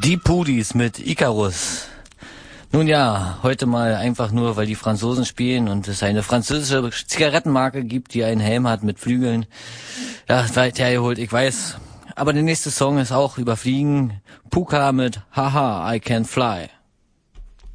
Die Pudis mit Icarus. Nun ja, heute mal einfach nur, weil die Franzosen spielen und es eine französische Zigarettenmarke gibt, die einen Helm hat mit Flügeln. Ja, weit hergeholt, ich weiß. Aber der nächste Song ist auch über Fliegen. Puka mit Haha, I Can Fly.